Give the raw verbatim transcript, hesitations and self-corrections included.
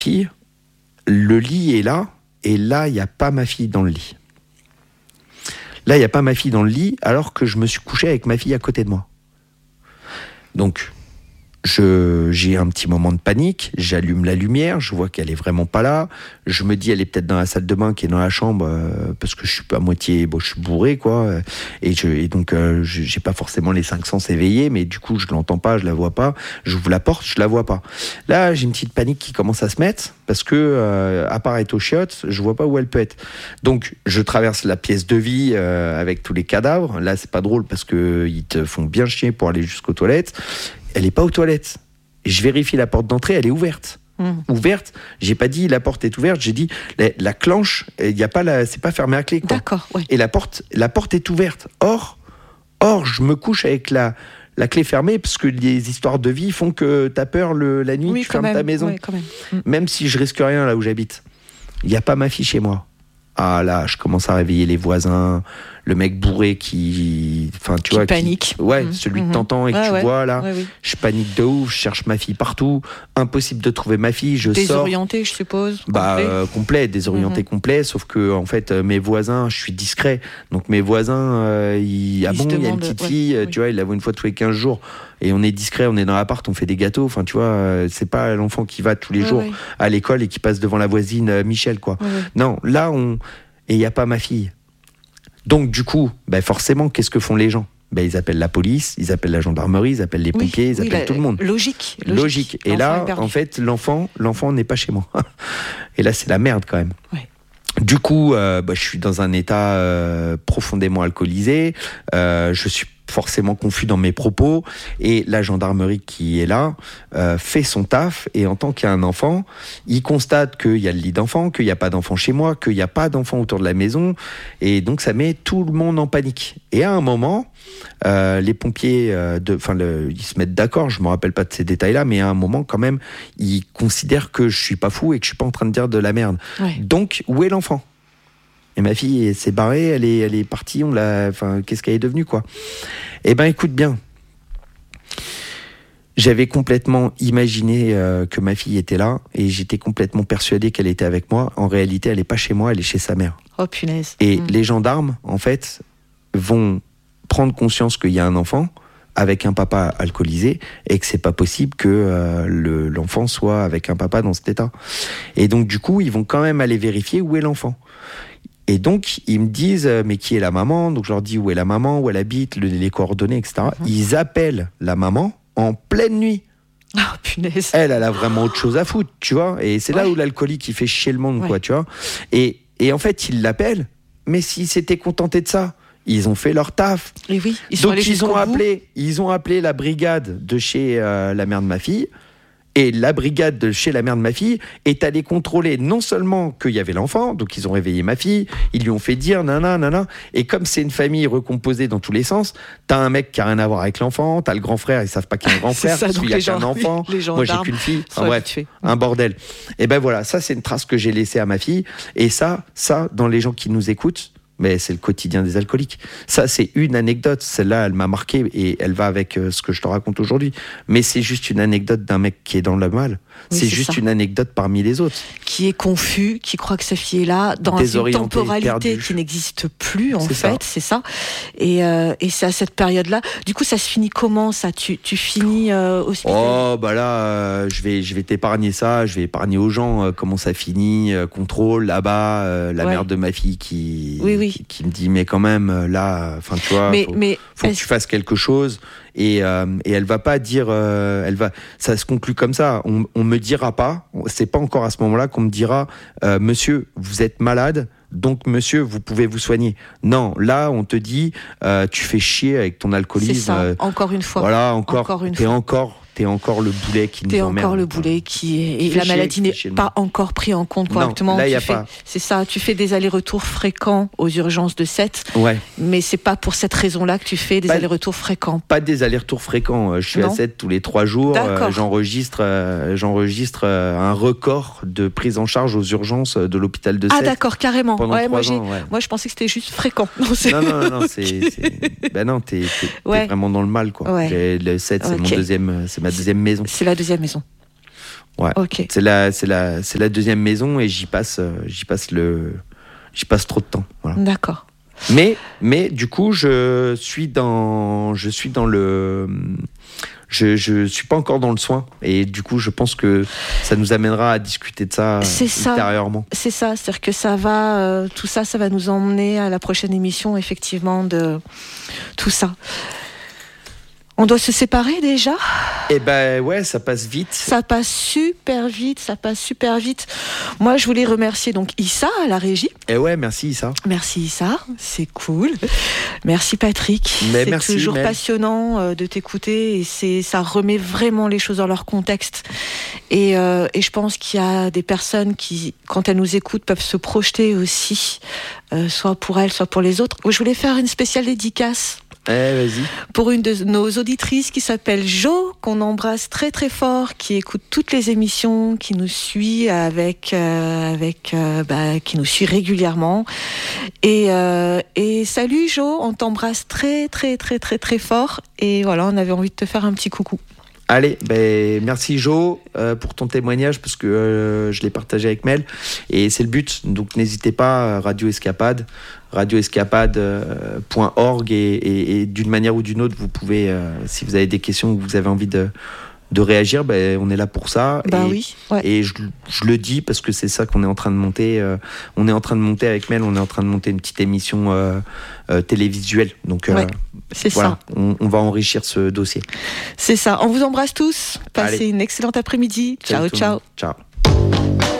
fille, le lit est là, et là, il n'y a pas ma fille dans le lit. Là, il n'y a pas ma fille dans le lit, alors que je me suis couché avec ma fille à côté de moi. Donc, je, j'ai un petit moment de panique, j'allume la lumière, je vois qu'elle est vraiment pas là, je me dis elle est peut-être dans la salle de bain qui est dans la chambre, euh, parce que je suis pas à moitié, bon, je suis bourré, quoi, et, je, et donc euh, je, j'ai pas forcément les cinq sens éveillés, mais du coup je l'entends pas, je la vois pas, j'ouvre la porte, je la vois pas. Là, j'ai une petite panique qui commence à se mettre, parce que, euh, à part être aux chiottes, je vois pas où elle peut être. Donc, je traverse la pièce de vie euh, avec tous les cadavres. Là, c'est pas drôle, parce que ils te font bien chier pour aller jusqu'aux toilettes. Elle n'est pas aux toilettes. Et je vérifie la porte d'entrée, elle est ouverte. Mmh. Ouverte. J'ai pas dit la porte est ouverte, j'ai dit la, la clenche, il y a pas la, c'est pas fermé à clé, quoi. D'accord. Ouais. Et la porte, la porte est ouverte. Or, or, je me couche avec la la clé fermée, parce que les histoires de vie font que t'as peur le, la nuit, oui, tu fermes même. ta maison. Ouais, quand même. Mmh. Même si je risque rien là où j'habite. Il y a pas ma fille chez moi. Ah là, je commence à réveiller les voisins, le mec bourré qui, enfin tu qui vois, panique. Qui, ouais, mmh. celui mmh. que t'entends et que ouais, tu ouais. vois là. Ouais, oui. Je panique de ouf, je cherche ma fille partout, impossible de trouver ma fille, je sors. Désorienté, je suppose. Bah complet, euh, complet désorienté mmh. complet, sauf que en fait euh, mes voisins, je suis discret, donc mes voisins, euh, ils, ah bon, il y a une petite ouais, fille, ouais. tu vois, ils la voient une fois tous les quinze jours. Et on est discret, on est dans l'appart, on fait des gâteaux. Enfin, tu vois, euh, c'est pas l'enfant qui va tous les ouais, jours ouais. à l'école et qui passe devant la voisine euh, Michel, quoi. Ouais, ouais. Non, là, on et il y a pas ma fille. Donc du coup, ben forcément, qu'est-ce que font les gens ? Ben ils appellent la police, ils appellent la gendarmerie, ils appellent les pompiers, oui, ils appellent oui, la, tout le monde. Logique. Logique. logique. Et là, en fait, l'enfant, l'enfant n'est pas chez moi. Et là, c'est la merde quand même. Ouais. Du coup, euh, bah, je suis dans un état euh, profondément alcoolisé. Euh, je suis forcément confus dans mes propos, et la gendarmerie qui est là euh, fait son taf, et en tant qu'il y a un enfant, il constate qu'il y a le lit d'enfant, qu'il n'y a pas d'enfant chez moi, qu'il n'y a pas d'enfant autour de la maison, et donc ça met tout le monde en panique. Et à un moment, euh, les pompiers, euh, de, le, ils se mettent d'accord, je ne me rappelle pas de ces détails-là, mais à un moment quand même, ils considèrent que je ne suis pas fou et que je ne suis pas en train de dire de la merde. Ouais. Donc, où est l'enfant ? Et ma fille elle s'est barrée, elle est, elle est partie, on l'a, enfin, qu'est-ce qu'elle est devenue, quoi ? Eh ben, écoute bien. J'avais complètement imaginé euh, que ma fille était là, et j'étais complètement persuadé qu'elle était avec moi. En réalité, elle n'est pas chez moi, elle est chez sa mère. Oh punaise. Et mmh. les gendarmes, en fait, vont prendre conscience qu'il y a un enfant avec un papa alcoolisé, et que c'est pas possible que euh, le, l'enfant soit avec un papa dans cet état. Et donc, du coup, ils vont quand même aller vérifier où est l'enfant. Et donc, ils me disent, euh, mais qui est la maman ? Donc, je leur dis où est la maman, où elle habite, le, les coordonnées, et cetera. Mmh. Ils appellent la maman en pleine nuit. Oh, punaise. Elle, elle a vraiment autre chose à foutre, tu vois. Et c'est ouais. là où l'alcoolique, il fait chier le monde, ouais. quoi, tu vois. Et, et en fait, ils l'appellent, mais s'ils s'étaient contentés de ça, ils ont fait leur taf. Et oui, ils sont donc, allés ils ont, appelé, bout. ils ont appelé la brigade de chez euh, la mère de ma fille. Et la brigade de chez la mère de ma fille est allée contrôler non seulement qu'il y avait l'enfant, donc ils ont réveillé ma fille, ils lui ont fait dire nana, nana, et comme c'est une famille recomposée dans tous les sens, t'as un mec qui a rien à voir avec l'enfant, t'as le grand frère, ils savent pas qu'il y a un grand frère, ça, parce qu'il y a qu'un enfant, les, les moi j'ai qu'une fille, enfin, bref, un bordel. Et ben voilà, ça c'est une trace que j'ai laissée à ma fille, et ça, ça, dans les gens qui nous écoutent, mais c'est le quotidien des alcooliques. Ça, c'est une anecdote. Celle-là, elle m'a marqué et elle va avec euh, ce que je te raconte aujourd'hui. Mais c'est juste une anecdote d'un mec qui est dans le mal. Oui, c'est, c'est juste ça. Une anecdote parmi les autres. Qui est confus, qui croit que sa fille est là, dans une temporalité perdu. Qui n'existe plus, en c'est fait, ça. C'est ça. Et, euh, et c'est à cette période-là. Du coup, ça se finit comment, ça ? Tu, tu finis euh, hospitalisé ? Oh, bah là, euh, je, vais, je vais t'épargner ça. Je vais épargner aux gens euh, comment ça finit. Euh, contrôle, là-bas, euh, la ouais. mère de ma fille qui... Oui, oui. Qui, qui me dit mais quand même là enfin tu vois mais, faut, mais faut que tu fasses quelque chose et, euh, et elle va pas dire euh, elle va ça se conclut comme ça on, on me dira pas c'est pas encore à ce moment-là qu'on me dira euh, monsieur vous êtes malade donc monsieur vous pouvez vous soigner. Non, là on te dit euh, tu fais chier avec ton alcoolisme. C'est ça, euh, encore une fois. Voilà, encore, encore une t'es fois. encore T'es encore le boulet qui T'es nous emmerde. T'es encore le boulet qui est... Et la chier, maladie n'est pas encore prise en compte correctement. Non, là, tu y a fais... pas. C'est ça, tu fais des allers-retours fréquents aux urgences de Sète. Ouais. Mais c'est pas pour cette raison-là que tu fais des pas, allers-retours fréquents. Pas des allers-retours fréquents. Je suis non. à Sète tous les trois jours. Euh, j'enregistre euh, j'enregistre euh, un record de prise en charge aux urgences de l'hôpital de Sète. Ah d'accord, carrément. Pendant ouais, trois moi, ans, ouais. moi, je pensais que c'était juste fréquent. Non, c'est... non, non, non, c'est... c'est... Ben non, t'es, t'es, ouais. t'es vraiment dans le mal, quoi. Ouais. Le Sète, c'est, okay. mon deuxième, c'est ma deuxième maison. C'est la deuxième maison. Ouais. Ok. C'est la, c'est la, c'est la deuxième maison et j'y passe, euh, j'y passe le, j'y passe trop de temps. Voilà. D'accord. Mais, mais du coup, je suis dans, je suis dans le, je, je suis pas encore dans le soin et du coup, je pense que ça nous amènera à discuter de ça c'est ultérieurement. Ça, c'est ça, c'est-à-dire que ça va, euh, tout ça, ça va nous emmener à la prochaine émission, effectivement, de tout ça. On doit se séparer déjà ? Eh ben ouais, ça passe vite. Ça passe super vite, ça passe super vite. Moi, je voulais remercier donc Issa à la régie. Eh ouais, merci Issa. Merci Issa, c'est cool. Merci Patrick. Mais c'est merci, toujours mais... passionnant euh, de t'écouter et c'est, ça remet vraiment les choses dans leur contexte. Et, euh, et je pense qu'il y a des personnes qui, quand elles nous écoutent, peuvent se projeter aussi, euh, soit pour elles, soit pour les autres. Je voulais faire une spéciale dédicace. Eh, vas-y. Pour une de nos auditrices qui s'appelle Jo, qu'on embrasse très très fort, qui écoute toutes les émissions, qui nous suit avec, euh, avec, euh, bah, qui nous suit régulièrement. Et, euh, et salut Jo, on t'embrasse très très très très très fort. Et voilà, on avait envie de te faire un petit coucou. Allez, ben, merci Jo euh, pour ton témoignage parce que euh, je l'ai partagé avec Mel et c'est le but. Donc n'hésitez pas, Radio Escapade, radio escapade point org et, et, et d'une manière ou d'une autre, vous pouvez, euh, si vous avez des questions ou vous avez envie de, de réagir, ben, on est là pour ça. Bah et, oui, ouais. et je, je le dis parce que c'est ça qu'on est en train de monter. Euh, on est en train de monter avec Mel, on est en train de monter une petite émission euh, euh, télévisuelle. Donc euh, ouais, c'est voilà, ça. On, on va enrichir ce dossier. C'est ça. On vous embrasse tous. Passez Allez. une excellente après-midi. Ciao, ciao. Ciao.